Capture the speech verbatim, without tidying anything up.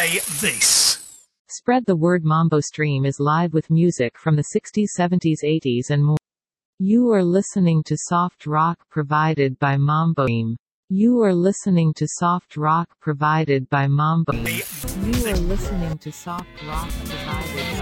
Play this. Spread the word. Mambo Stream is live with music from the sixties, seventies, eighties and more. You are listening to soft rock provided by Mambo Stream. You are listening to soft rock provided by Mambo. You are listening to soft rock provided by